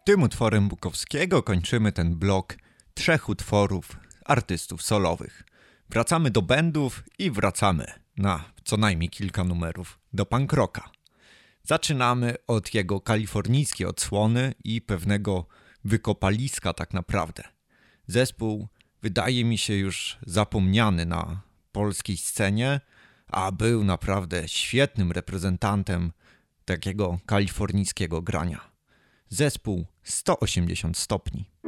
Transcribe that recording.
Tym utworem Bukowskiego kończymy ten blok 3 utworów artystów solowych. Wracamy do bandów i wracamy na co najmniej kilka numerów do punk rocka. Zaczynamy od jego kalifornijskiej odsłony i pewnego wykopaliska tak naprawdę. Zespół wydaje mi się już zapomniany na polskiej scenie, a był naprawdę świetnym reprezentantem takiego kalifornijskiego grania. Zespół 180 stopni.